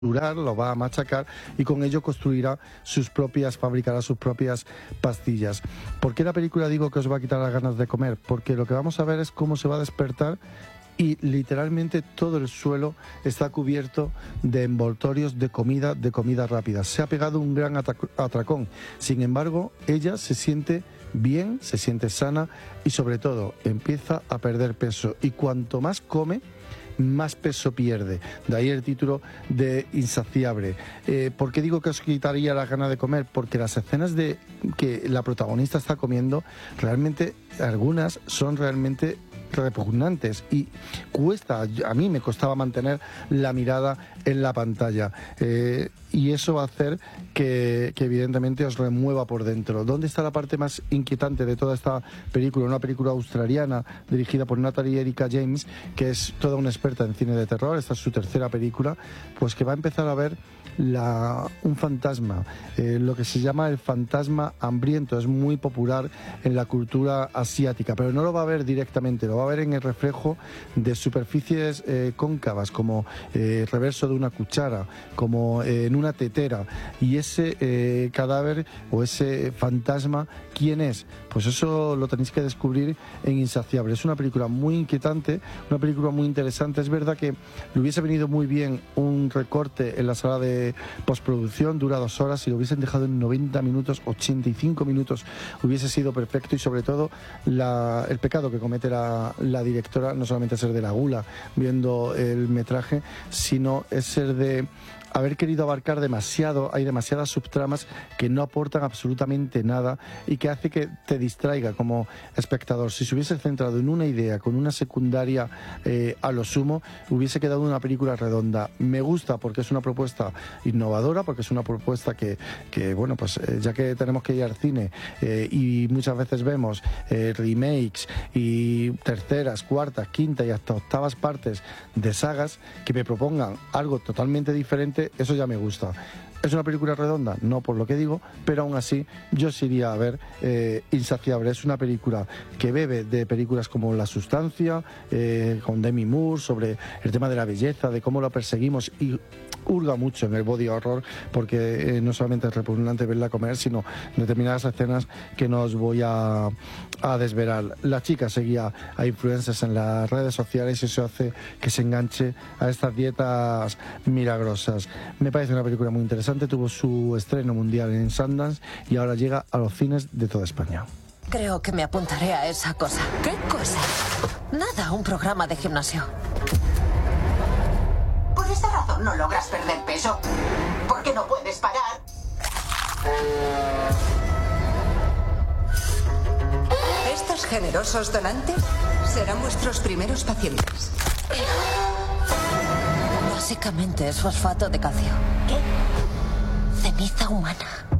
lo va a machacar y con ello fabricará sus propias pastillas. ¿Por qué la película digo que os va a quitar las ganas de comer? Porque lo que vamos a ver es cómo se va a despertar y literalmente todo el suelo está cubierto de envoltorios de comida rápida. Se ha pegado un gran atracón. Sin embargo, ella se siente bien, se siente sana y sobre todo empieza a perder peso. Y cuanto más come, más peso pierde. De ahí el título de Insaciable. ¿Por qué digo que os quitaría las ganas de comer? Porque las escenas de que la protagonista está comiendo, realmente algunas son realmente repugnantes y a mí me costaba mantener la mirada en la pantalla y eso va a hacer que evidentemente os remueva por dentro. ¿Dónde está la parte más inquietante de toda esta película? Una película australiana dirigida por Natalie Erika James, que es toda una experta en cine de terror. Esta es su tercera película, pues que va a empezar a ver un fantasma, lo que se llama el fantasma hambriento. Es muy popular en la cultura asiática, pero no lo va a ver directamente, lo va a ver en el reflejo de superficies cóncavas, como el reverso de una cuchara, como en una tetera. Y ese cadáver o ese fantasma, ¿quién es? Pues eso lo tenéis que descubrir en Insaciable. Es una película muy inquietante, una película muy interesante. Es verdad que le hubiese venido muy bien un recorte en la sala de postproducción, dura 2 horas, si lo hubiesen dejado en 90 minutos, 85 minutos, hubiese sido perfecto. Y sobre todo el pecado que comete la directora no solamente es ser de la gula viendo el metraje, sino es ser de haber querido abarcar demasiado. Hay demasiadas subtramas que no aportan absolutamente nada y que hace que te distraiga como espectador. Si se hubiese centrado en una idea con una secundaria a lo sumo, hubiese quedado una película redonda. Me gusta porque es una propuesta innovadora, porque es una propuesta que bueno, pues ya que tenemos que ir al cine y muchas veces vemos remakes y terceras, cuartas, quintas y hasta octavas partes de sagas, que me propongan algo totalmente diferente, eso ya me gusta. ¿Es una película redonda? No, por lo que digo, pero aún así yo sí iría a ver Insaciable. Es una película que bebe de películas como La Sustancia, con Demi Moore, sobre el tema de la belleza, de cómo lo perseguimos, y hurga mucho en el body horror, porque no solamente es repugnante verla comer, sino determinadas escenas que no os voy a desvelar. La chica seguía a influencers en las redes sociales y eso hace que se enganche a estas dietas milagrosas. Me parece una película muy interesante, tuvo su estreno mundial en Sundance y ahora llega a los cines de toda España. Creo que me apuntaré a esa cosa. ¿Qué cosa? Nada, un programa de gimnasio. Por esta razón no logras perder peso. Porque no puedes parar. Estos generosos donantes serán vuestros primeros pacientes. Básicamente es fosfato de calcio. ¿Qué? Ceniza humana.